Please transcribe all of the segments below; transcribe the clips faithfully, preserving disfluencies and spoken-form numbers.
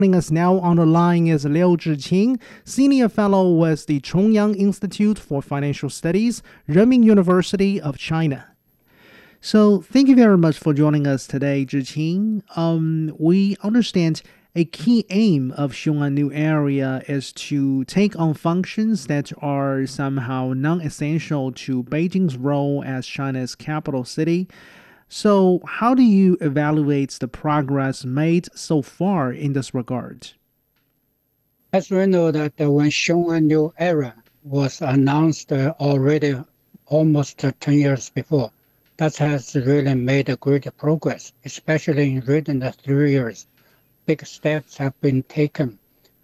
Joining us now on the line is Liu Zhiqing, Senior Fellow with the Chongyang Institute for Financial Studies, Renmin University of China. So thank you very much for joining us today, Zhiqing. Um, we understand a key aim of Xiong'an New Area is to take on functions that are somehow non-essential to Beijing's role as China's capital city. So how do you evaluate the progress made so far in this regard? As we know that uh, when Xiong'an New Era was announced uh, already almost uh, ten years before, that has really made a great progress, especially in recent three years. Big steps have been taken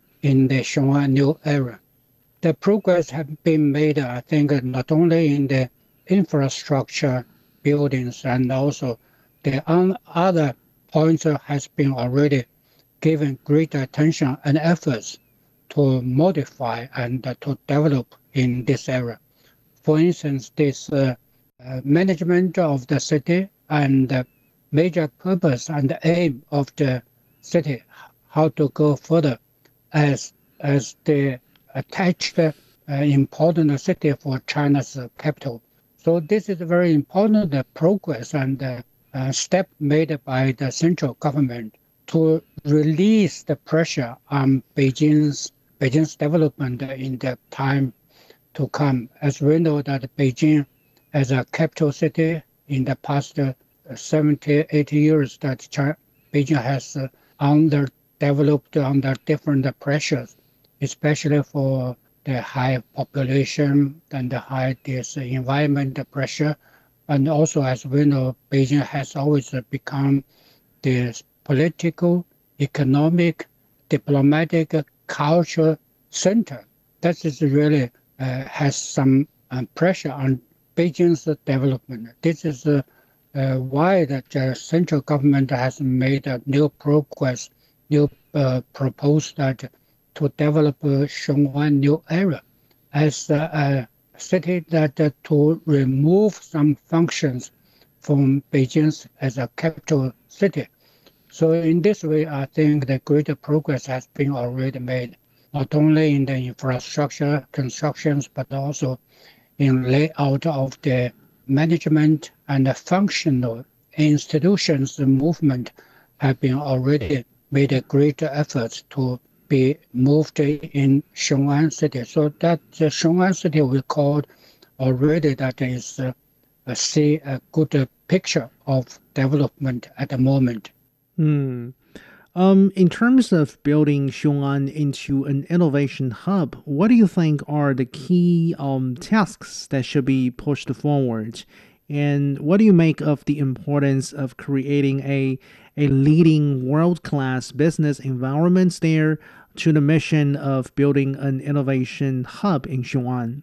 in the Xiong'an New Era. The progress has been made, I think, not only in the infrastructure buildings and also the other points has been already given great attention and efforts to modify and uh, to develop in this area. For instance, this uh, uh, management of the city and the major purpose and aim of the city, how to go further as as the attached uh, important city for China's uh, capital. So this is a very important uh, progress and uh, uh, step made by the central government to release the pressure on Beijing's Beijing's development in the time to come. As we know that Beijing, as a capital city, in the past uh, seventy, eighty years, that China, Beijing has uh, underdeveloped under different pressures, especially for the high population and the high this environment pressure. And also, as we know, Beijing has always become the political, economic, diplomatic, cultural center. That is really uh, has some um, pressure on Beijing's development. This is uh, uh, why the uh, central government has made a new progress, new uh, proposed that to develop uh, Xiong'an New Era as uh, a city that uh, to remove some functions from Beijing's as a capital city. So in this way, I think the greater progress has been already made, not only in the infrastructure constructions, but also in layout of the management and the functional institutions. The movement have been already made a greater effort to be moved in Xiong'an City. So that the Xiong'an City we call already that is uh, see a good uh, picture of development at the moment. Hmm. Um, in terms of building Xiong'an into an innovation hub, what do you think are the key um, tasks that should be pushed forward? And what do you make of the importance of creating a, a leading world-class business environment there to the mission of building an innovation hub in Xiong'an?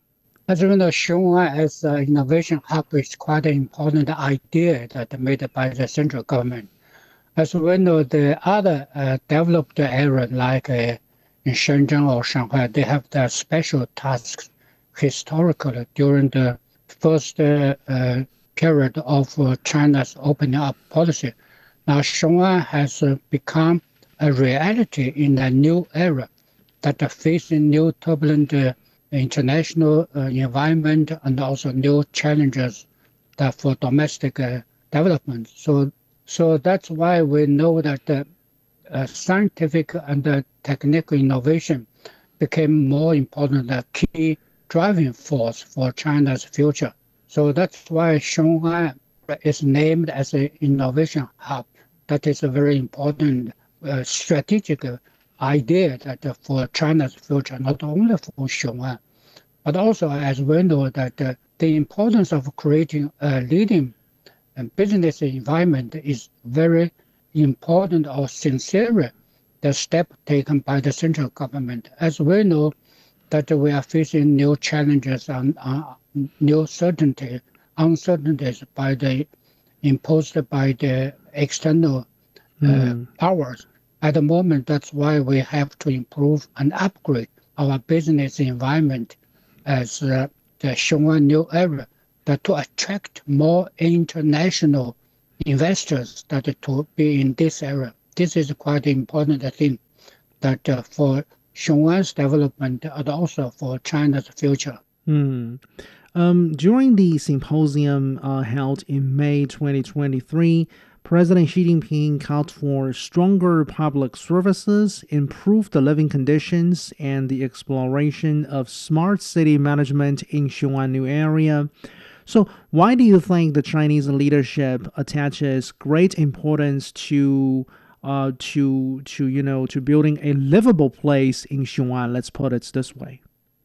As you know, Xiong'an as an innovation hub is quite an important idea that made by the central government. As we know, the other uh, developed areas like uh, in Shenzhen or Shanghai, they have their special tasks historically during the first uh, uh, period of uh, China's opening up policy. Now, Xiong'an has uh, become a reality in a new era that are facing new turbulent uh, international uh, environment and also new challenges that for domestic uh, development. So, so that's why we know that uh, uh, scientific and uh, technical innovation became more important, a key driving force for China's future. So that's why Xiong'an is named as an innovation hub. That is a very important uh, strategic idea that uh, for China's future, not only for Xiong'an, but also as we know that uh, the importance of creating a leading uh, business environment is very important or sincere, the step taken by the central government. As we know that we are facing new challenges and uh, new certainty, uncertainties by the imposed by the external uh, mm. powers. At the moment, that's why we have to improve and upgrade our business environment as uh, the Xiong'an New Era, that to attract more international investors that to be in this area. This is quite important thing that uh, for Xiong'an's development and also for China's future. Hmm. Um, during the symposium uh, held in May twenty twenty-three, President Xi Jinping called for stronger public services, improved living conditions, and the exploration of smart city management in Xiong'an New Area. So, why do you think the Chinese leadership attaches great importance to uh, to to you know to building a livable place in Xiong'an? Let's put it this way.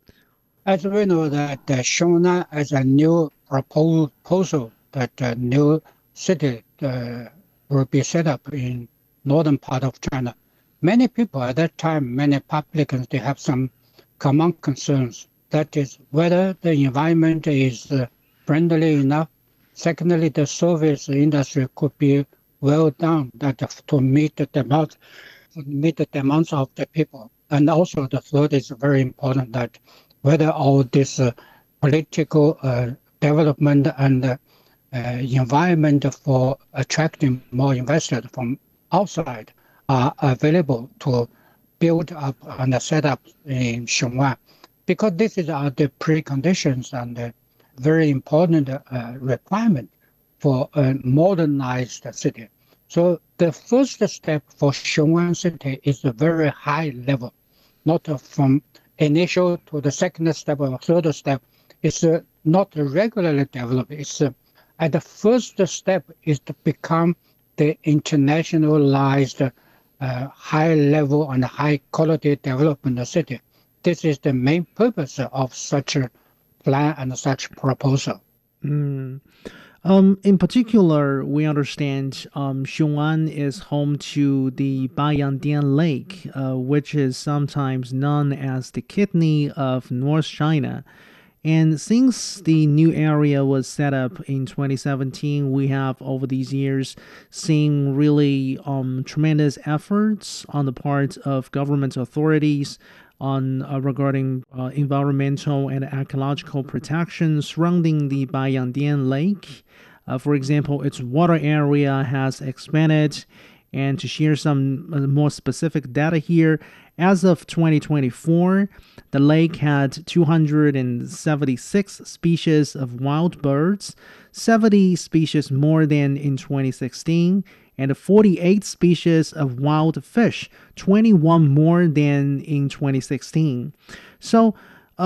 As we know that uh, Xiong'an as a new proposal that a new city uh, will be set up in northern part of China. Many people at that time, many publicans, they have some common concerns. That is whether the environment is uh, friendly enough. Secondly, the service industry could be well done that to meet the demand, meet the demands of the people. And also the third is very important that whether all this uh, political uh, development and uh, uh, environment for attracting more investors from outside are available to build up and set up in Xiong'an. Because this is are the preconditions and the very important uh, requirement for a modernized city. So the first step for Xiong'an city is a very high level, not from initial to the second step or third step. It's uh, not regularly developed. It's uh, at the first step is to become the internationalized uh, high level and high quality development city. This is the main purpose of such a plan and such proposal. Mm. Um, in particular, we understand um, Xiong'an is home to the Bayangdian Lake, uh, which is sometimes known as the kidney of North China. And since the new area was set up in twenty seventeen, we have over these years seen really um, tremendous efforts on the part of government authorities on uh, regarding uh, environmental and ecological protection surrounding the Bayangdian Lake. Uh, for example, its water area has expanded. And to share some uh, more specific data here, as of twenty twenty-four, the lake had two hundred seventy-six species of wild birds, seventy species more than in twenty sixteen, and forty-eight species of wild fish, twenty-one more than in twenty sixteen. So,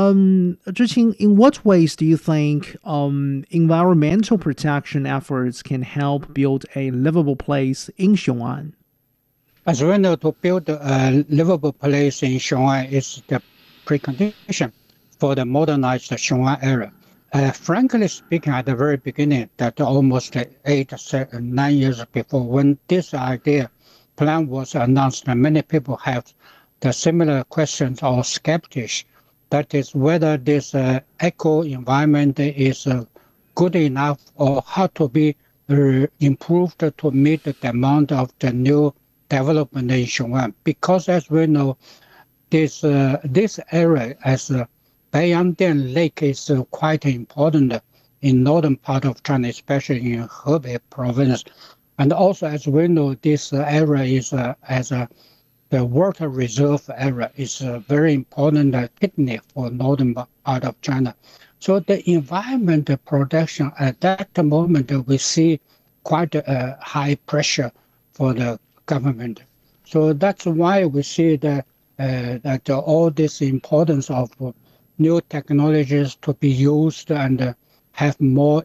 um, Zhiqing, in what ways do you think um, environmental protection efforts can help build a livable place in Xiong'an? As we know, to build a livable place in Xiong'an is the precondition for the modernized Xiong'an area. Uh, frankly speaking, at the very beginning, that almost eight, seven, nine years before, when this idea plan was announced, many people have the similar questions or skeptics. That is whether this uh, eco environment is uh, good enough or how to be uh, improved to meet the demand of the new development in Xiong'an. Because as we know, this uh, this area as uh, Bayangdian Lake is uh, quite important in northern part of China, especially in Hebei province. And also, as we know, this uh, area is uh, as a the water reserve area is a very important uh, kidney for northern part of China. So the environment protection at that moment, uh, we see quite a high pressure for the government. So that's why we see the, uh, that uh, all this importance of uh, new technologies to be used and uh, have more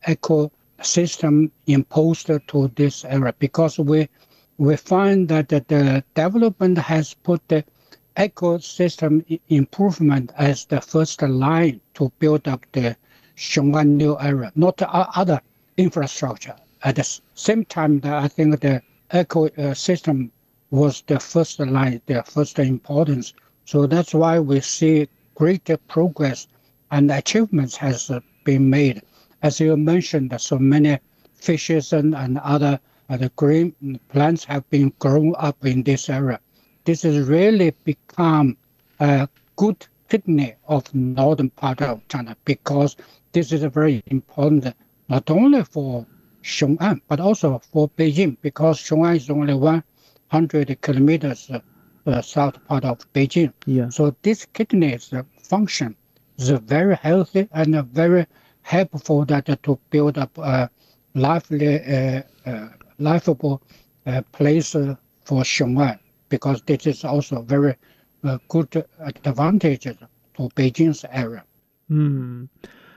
ecosystem imposed to this area, because we we find that the development has put the ecosystem improvement as the first line to build up the Xiong'an new area, not other infrastructure. At the same time, I think the ecosystem was the first line, the first importance. So that's why we see greater progress and achievements has been made. As you mentioned, so many fishes and, and other Uh, the green plants have been grown up in this area. This has really become a good kidney of northern part of China, because this is very important not only for Xiong'an but also for Beijing, because Xiong'an is only one one hundred kilometers uh, uh, south part of Beijing. Yeah. So this kidneys uh, function is uh, very healthy and uh, very helpful that uh, to build up a lively, uh, uh, livable uh, place uh, for Xiong'an, because this is also very uh, good advantage to Beijing's area. Hmm.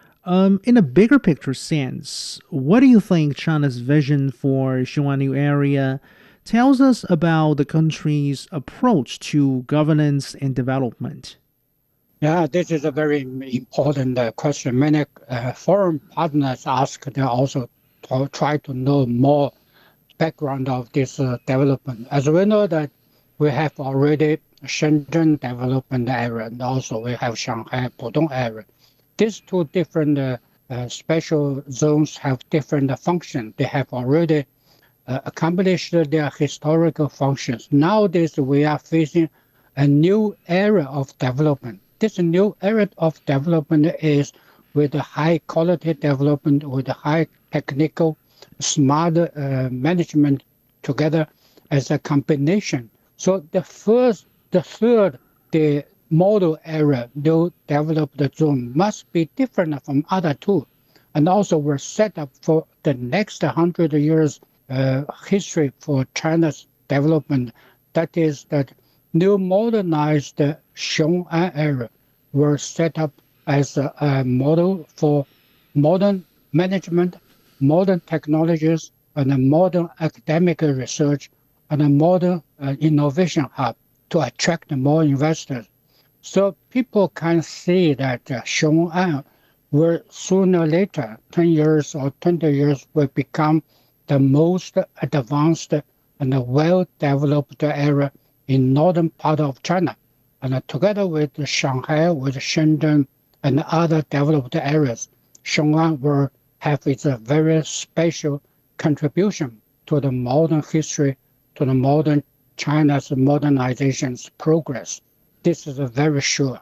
Um, in a bigger picture sense, what do you think China's vision for Xiong'an area tells us about the country's approach to governance and development? Yeah, this is a very important uh, question. Many uh, foreign partners ask, they also to try to know more background of this uh, development. As we know that we have already Shenzhen development area, and also we have Shanghai Pudong area. These two different uh, uh, special zones have different uh, functions. They have already uh, accomplished their historical functions. Nowadays, we are facing a new era of development. This new era of development is with a high quality development, with a high technical, smart uh, management together as a combination. So the first, the third, the model area, new developed zone must be different from other two, and also were set up for the next hundred years uh, history for China's development. That is that new modernized Xiong'an area were set up as a, a model for modern management, modern technologies, and a modern academic research, and a modern uh, innovation hub to attract more investors. So people can see that uh, Xiong'an will sooner or later, ten years or twenty years, will become the most advanced and well-developed area in northern part of China. And uh, together with Shanghai, with Shenzhen, and other developed areas, Xiong'an will have its uh, very special contribution to the modern history, to the modern China's modernization's progress. This is uh, very sure.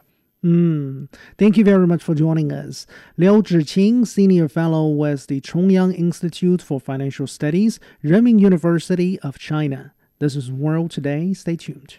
Mm, thank you very much for joining us. Liu Zhiqing, Senior Fellow with the Chongyang Institute for Financial Studies, Renmin University of China. This is World Today. Stay tuned.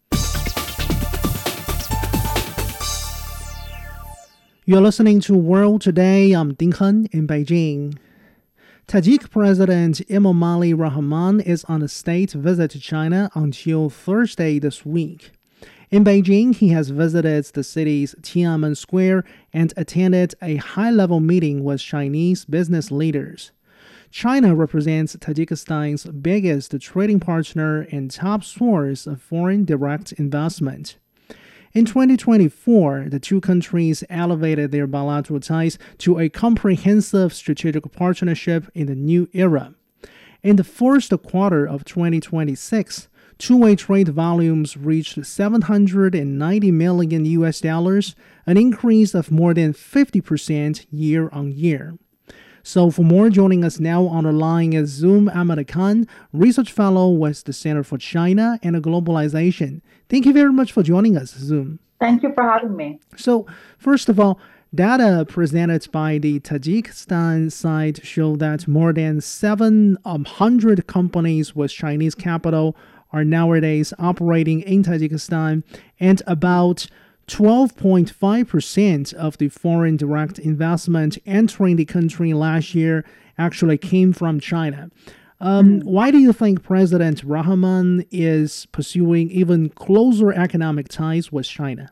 You're listening to World Today. I'm Ding Hen in Beijing. Tajik President Emomali Rahman is on a state visit to China until Thursday this week. In Beijing, he has visited the city's Tiananmen Square and attended a high-level meeting with Chinese business leaders. China represents Tajikistan's biggest trading partner and top source of foreign direct investment. In twenty twenty-four, the two countries elevated their bilateral ties to a comprehensive strategic partnership in the new era. In the first quarter of twenty twenty-six, two-way trade volumes reached seven hundred ninety million U S dollars, an increase of more than fifty percent year on year. So for more, joining us now on the line is Zoom Ahmad Khan, Research Fellow with the Center for China and Globalization. Thank you very much for joining us, Zoom. Thank you for having me. So, first of all, data presented by the Tajikistan side show that more than seven hundred companies with Chinese capital are nowadays operating in Tajikistan, and about twelve point five percent of the foreign direct investment entering the country last year actually came from China. Um, mm. Why do you think President Rahman is pursuing even closer economic ties with China?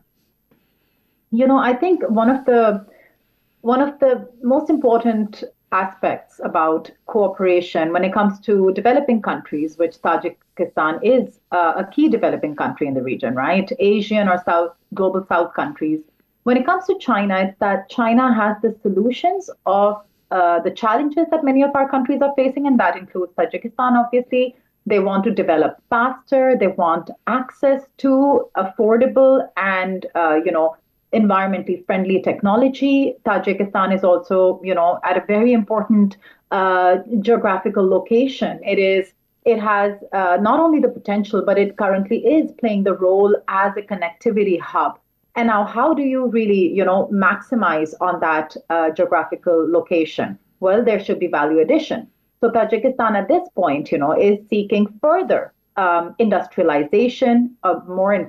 You know, I think one of the one of the most important aspects about cooperation when it comes to developing countries, which Tajikistan is uh, a key developing country in the region, right? Asian or South, global South countries. When it comes to China, it's that China has the solutions of uh, the challenges that many of our countries are facing, and that includes Tajikistan, obviously. They want to develop faster. They want access to affordable and, uh, you know, environmentally friendly technology. Tajikistan is also, you know, at a very important uh, geographical location. It is, it has uh, not only the potential, but it currently is playing the role as a connectivity hub. And now, how do you really, you know, maximize on that uh, geographical location? Well, there should be value addition. So Tajikistan at this point, you know, is seeking further um, industrialization, of more